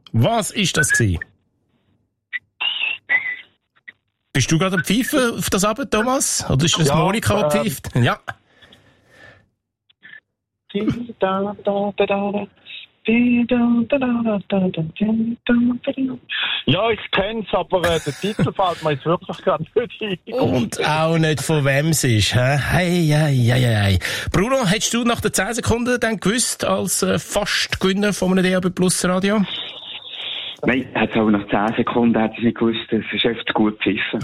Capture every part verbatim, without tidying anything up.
Was ist das gewesen? Bist du gerade am Pfeifen auf das Abend, Thomas? Oder ist das ja, Monika, die ähm, pfeift? Ja. Ja, ich kenn's, aber äh, der Titel fällt mir jetzt wirklich gerade nicht ein. Und auch nicht von wem es ist. He? Hey, hey, hey, hey. Bruno, hättest du nach den zehn Sekunden dann gewusst, als äh, fast Gewinner von einem D A B Plus Radio? Nein, hat es aber nach zehn Sekunden hat es nicht gewusst, es ist echt gut pfiffen.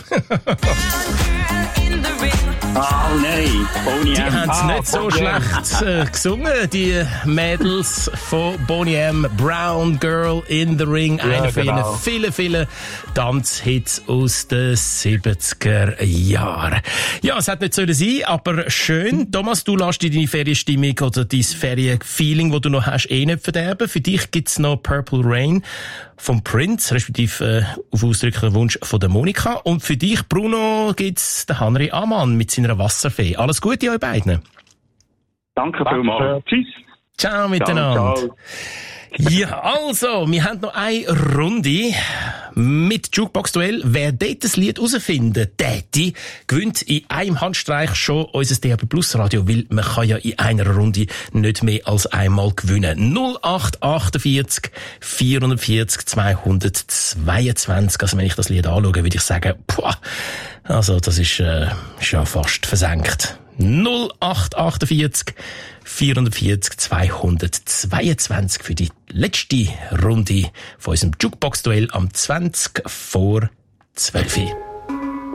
Ah, oh, nein, Boney Die M. haben es ah, nicht so schlecht äh, gesungen, die Mädels von Boney M. Brown Girl in the Ring, ja, einer von genau. ihren vielen, vielen Tanzhits aus den siebziger Jahren. Ja, es hat nicht so sein, aber schön. Thomas, du lässt dir deine Ferienstimmung oder dein Ferienfeeling, das du noch hast, eh nicht verderben. Für dich gibt's noch Purple Rain vom Prince, respektive äh, auf ausdrücklichen Wunsch von der Monika. Und für dich, Bruno, gibt's den Henry Amann mit seiner Wasserfee. Alles Gute euch beiden. Danke vielmals. Tschüss. Ciao miteinander. Ciao, ciao. Ja, also, wir haben noch eine Runde mit Jukebox-Duell. Wer dort das Lied herausfinden täte, gewinnt in einem Handstreich schon unser D A B Plus Radio, weil man kann ja in einer Runde nicht mehr als einmal gewinnen. null acht achtundvierzig vierundvierzig zweihundertzweiundzwanzig. Also wenn ich das Lied anschaue, würde ich sagen, puh, also das ist, äh, ist ja fast versenkt. null acht achtundvierzig vierundvierzig zweihundertzweiundzwanzig für die letzte Runde von unserem Jukebox-Duell am zwanzig vor zwölf.